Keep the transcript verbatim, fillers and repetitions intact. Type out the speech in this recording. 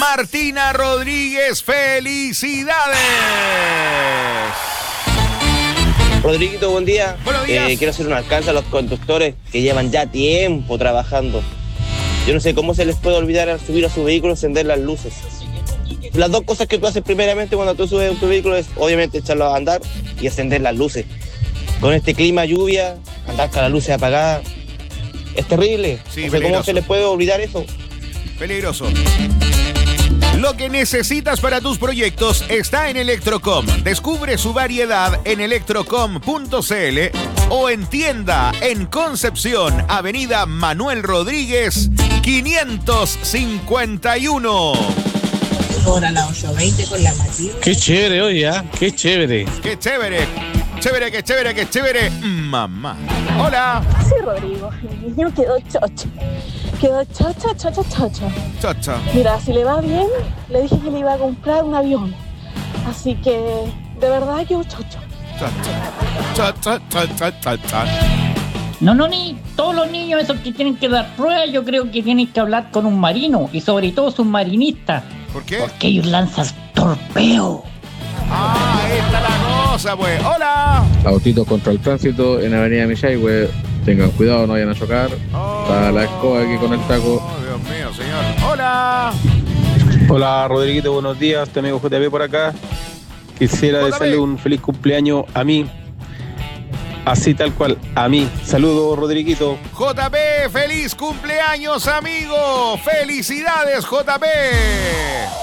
Martina Rodríguez, ¡felicidades! Rodriguito, buen día. Buenos días. Eh, quiero hacer un alcance a los conductores que llevan ya tiempo trabajando. Yo no sé cómo se les puede olvidar al subir a su vehículo encender las luces. Las dos cosas que tú haces primeramente cuando tú subes a tu vehículo es obviamente echarlo a andar y encender las luces. Con este clima, lluvia, andar con las luces apagadas, es terrible. Sí, no sé cómo se les puede olvidar eso. Peligroso. Lo que necesitas para tus proyectos está en Electrocom. Descubre su variedad en electrocom punto c l o en tienda en Concepción, Avenida Manuel Rodríguez, quinientos cincuenta y uno. Ahora la ocho veinte con la Matilde. Qué chévere hoy, ¿ah? ¿eh? Qué chévere. Qué chévere. Chévere, qué chévere, qué chévere. Mamá. Hola. Sí, Rodrigo. El niño quedó chocho. Quedó chocho, chocho, chocho. Chocho. Mira, si le va bien, le dije que le iba a comprar un avión. Así que, de verdad, quedó chocho. Chocho, chocho, chocho, chocho. No, no, ni todos los niños esos que tienen que dar pruebas, yo creo que tienen que hablar con un marino y sobre todo submarinistas. ¿Por qué? Porque ellos lanzan torpeo. Ah, ahí está la cosa, pues. Hola. Autitos contra el tránsito en Avenida Millay, güey. Tengan cuidado, no vayan a chocar. Oh, Está la escoba aquí con el taco. Oh, Dios mío, señor. Hola. Hola, Rodriguito, buenos días. Te amigo J P por acá. Quisiera J P. desearle un feliz cumpleaños a mí. Así tal cual, a mí. Saludos, Rodriguito. J P, feliz cumpleaños, amigo. Felicidades, J P.